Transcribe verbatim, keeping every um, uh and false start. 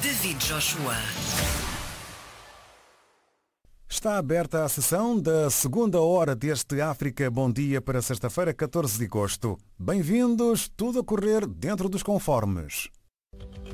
David Joshua. Está aberta a sessão da segunda hora deste África Bom Dia para sexta-feira, catorze de agosto. Bem-vindos, tudo a correr dentro dos conformes.